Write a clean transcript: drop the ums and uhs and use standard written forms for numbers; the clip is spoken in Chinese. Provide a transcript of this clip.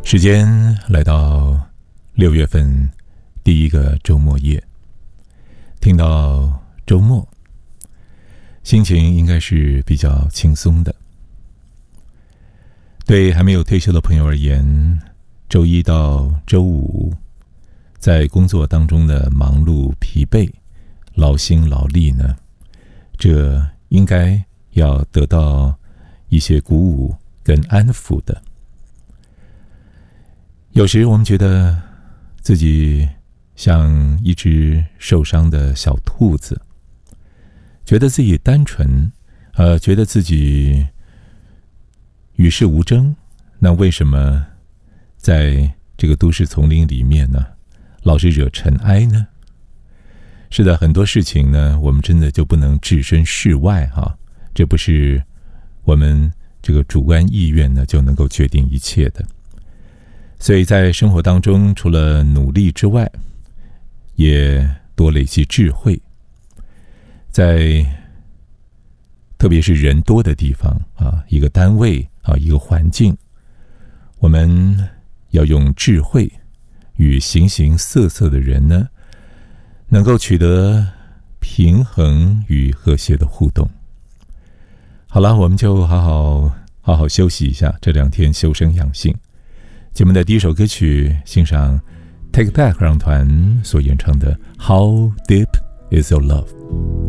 时间来到6月份第一个周末夜，听到周末，心情应该是比较轻松的。对还没有退休的朋友而言，周一到周五在工作当中的忙碌疲惫、劳心劳力呢，这应该要得到一些鼓舞跟安抚的。有时我们觉得自己像一只受伤的小兔子，觉得自己单纯，觉得自己与世无争。那为什么在这个都市丛林里面呢，老是惹尘埃呢？是的，很多事情呢，我们真的就不能置身事外啊，这不是我们这个主观意愿呢就能够决定一切的。所以在生活当中，除了努力之外，也多累积智慧。在特别是人多的地方啊，一个单位啊，一个环境，我们要用智慧与形形色色的人呢，能够取得平衡与和谐的互动。好了，我们就好好休息一下，这2天修身养性。节目的第一首歌曲，欣赏 Take Back 合唱团所演唱的 How Deep Is Your Love。